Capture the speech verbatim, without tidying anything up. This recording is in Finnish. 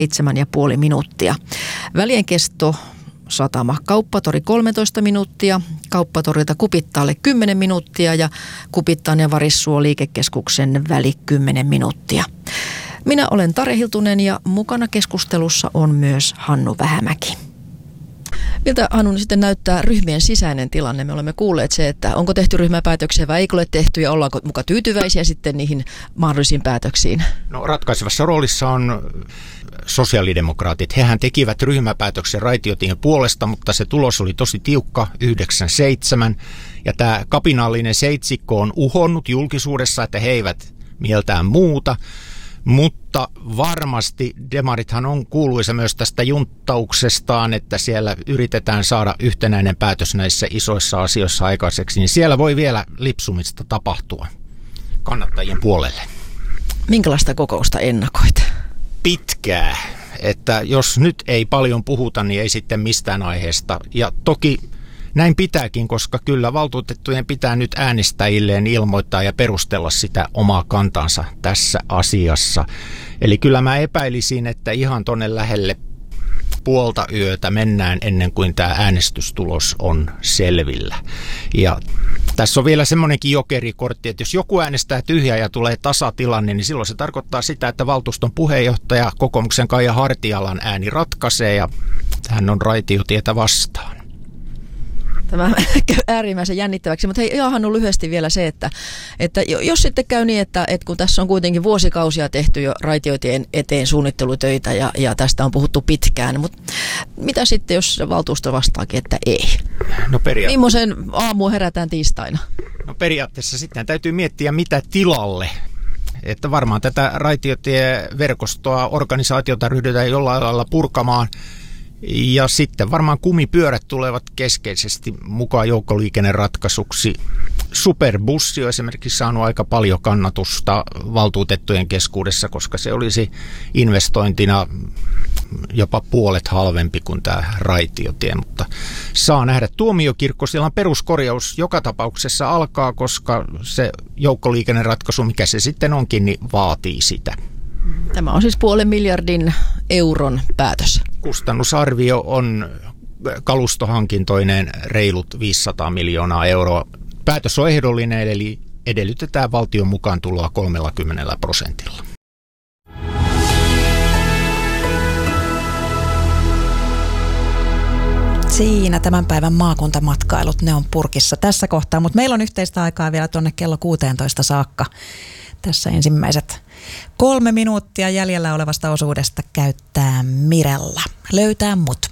seitsemän ja puoli minuuttia. Välien kesto satama Kauppatori kolmetoista minuuttia, Kauppatorilta Kupittaalle kymmenen minuuttia ja Kupittaan ja Varissuo liikekeskuksen väli kymmenen minuuttia. Minä olen Tare Hiltunen ja mukana keskustelussa on myös Hannu Vähämäki. Miltä, Hannu, sitten näyttää ryhmien sisäinen tilanne? Me olemme kuulleet se, että onko tehty ryhmäpäätöksiä vai eikö ole tehty ja ollaanko muka tyytyväisiä sitten niihin mahdollisiin päätöksiin? No, ratkaisevassa roolissa on sosiaalidemokraatit. Hehän tekivät ryhmäpäätöksen raitiotien puolesta, mutta se tulos oli tosi tiukka, yhdeksän seitsemän. Ja tämä kapinallinen seitsikko on uhonnut julkisuudessa, että he eivät mieltään muuta. Mutta varmasti demarithan on kuuluisa myös tästä junttauksestaan, että siellä yritetään saada yhtenäinen päätös näissä isoissa asioissa aikaiseksi, niin siellä voi vielä lipsumista tapahtua kannattajien puolelle. Minkälaista kokousta ennakoit? Pitkää, että jos nyt ei paljon puhuta, niin ei sitten mistään aiheesta. Ja toki näin pitääkin, koska kyllä valtuutettujen pitää nyt äänestäjilleen ilmoittaa ja perustella sitä omaa kantansa tässä asiassa. Eli kyllä mä epäilisin, että ihan tonne lähelle puolta yötä mennään ennen kuin tämä äänestystulos on selvillä. Ja tässä on vielä semmoinenkin jokerikortti, että jos joku äänestää tyhjää ja tulee tasatilanne, niin silloin se tarkoittaa sitä, että valtuuston puheenjohtaja kokoomuksen Kaija Hartialan ääni ratkaisee ja hän on raitiotietä vastaan. Tämä äärimmäisen jännittäväksi, mutta hei, ihan on lyhyesti vielä se, että, että jos sitten käy niin, että, että kun tässä on kuitenkin vuosikausia tehty jo raitiotien eteen suunnittelutöitä ja, ja tästä on puhuttu pitkään, mutta mitä sitten, jos valtuusto vastaakin, että ei? No periaatteessa. Millaisen aamu herätään tiistaina? No periaatteessa sitten täytyy miettiä, mitä tilalle. Että varmaan tätä raitiotieverkostoa, organisaatiota ryhdytään jollain lailla purkamaan. Ja sitten varmaan kumipyörät tulevat keskeisesti mukaan joukkoliikenneratkaisuksi. Superbussi on esimerkiksi saanut aika paljon kannatusta valtuutettujen keskuudessa, koska se olisi investointina jopa puolet halvempi kuin tämä raitiotie. Mutta saa nähdä. Tuomiokirkkosillan peruskorjaus joka tapauksessa alkaa, koska se joukkoliikenneratkaisu, mikä se sitten onkin, niin vaatii sitä. Tämä on siis puolen miljardin euron päätös. Kustannusarvio on kalustohankintoineen reilut viisisataa miljoonaa euroa. Päätös on ehdollinen, eli edellytetään valtion mukaan tuloa kolmekymmentä prosentilla. Siinä tämän päivän maakuntamatkailut, ne on purkissa tässä kohtaa, mutta meillä on yhteistä aikaa vielä tuonne kello kuusitoista saakka. Tässä ensimmäiset kolme minuuttia jäljellä olevasta osuudesta käyttää Mirella. Löytää mut.